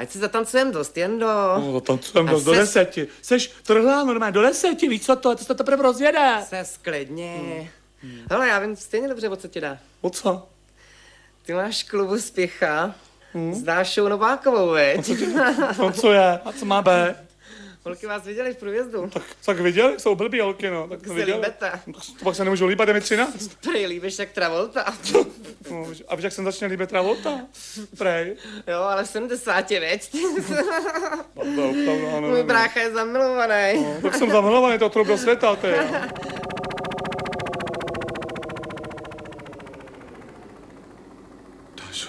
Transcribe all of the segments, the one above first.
ať si zatancujeme dost, Jendo. No, zatancujeme dost do 10. Seš trhlá normálně do 10, víš co to se teprve rozjede. Se sklidně. Hele, já vím stejně dobře, o co ti dá. O co? Ty máš klubu Spěcha, zdáš show Novákovou, veď? No co je? A co má být? Holky vás viděli v průjezdu. Tak viděli, jsou blbý holky, no. Tak se líbete. To pak se nemůžu líbat, je mi 13. Prej, líbíš jak Travolta. No, a víš, jak jsem začal líbit Travolta? Prej. Jo, ale v 70, veď? No, Můj brácha je zamilovaný. No, tak jsem zamilovaný, to otrok do světa, ty. Dášo,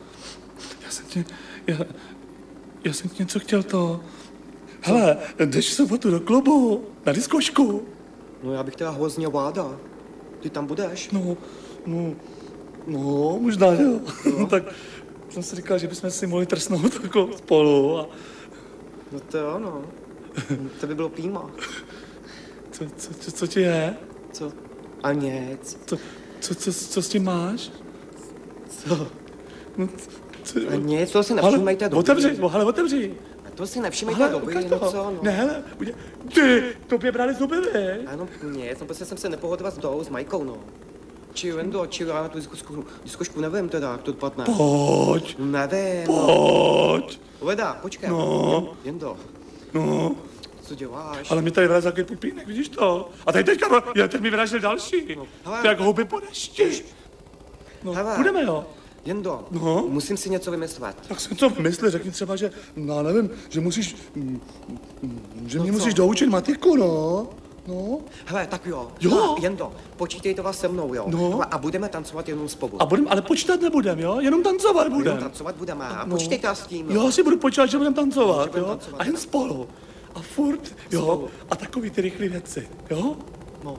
já jsem ti něco chtěl to. Hele, jdeš v sobotu do klubu, na diskošku. No já bych teda hrozně vláda. Ty tam budeš? No, možná jo. No, tak jsem si říkal, že bychom si mohli trsnout jako spolu a... No to jo, no. To by bylo prýma. Co ti je? Co? A nic. Co s tím máš? Co? No, a nic, to si nevšimejte dobrý. Otevři. A to si nevšimejte dobrý, no co, no. Ne, hele, ty, tobě brali zuby, vy? Ano, nic, no prostě jsem se nepohodila s Majkou, no. Jendo, já na tu diskošku nevím teda, jak to dopadne. Pojď. Nevím. Pojď. Leda, počkej. No. Jendo. No. Co děláš? Ale mi tady vylez takový pupínek, vidíš to? A teď mi vyražil další. No, hele, jak houby po dešti. No, hele, půjdeme, jo? Jendo, no? Musím si něco vymyslet. Tak si něco vymysli, řekni třeba, že, no nevím, že musíš, že mě musíš doučit matiku, no. No. Hele, tak jo. Jo. Jendo, počítejte vás se mnou, jo. No. Hele, a budeme tancovat jenom spolu. Ale počítat nebudem, jo? Jenom tancovat budem. Jenom tancovat budeme. A počítejte vás s tím. Jo, si budu počítat, že budeme tancovat, jo? Tancovat, a jen spolu. A furt, jo? Spolu. A takový ty rychlý věci, jo? No.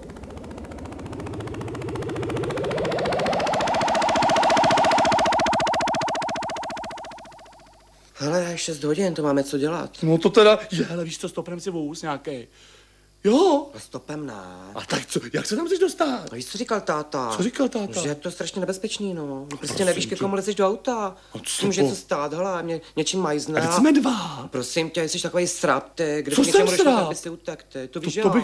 Hele, 6 hodin, to máme co dělat. No to teda, hele, víš co, stopnem si vůz nějaký. Jo. A stopem ne. A tak co, jak se tam chceš dostat? A víš, co říkal táta? Co říkal táta? Že je to strašně nebezpečný, no. Prostě nevíš, ke komu lezeš do auta. Může co stát, hele, mě něčím majzne. A teď jsme dva. Prosím tě, jsi takový srap, ty, když co něčemu jsem srap? aby si utek, ty. To víš, to bych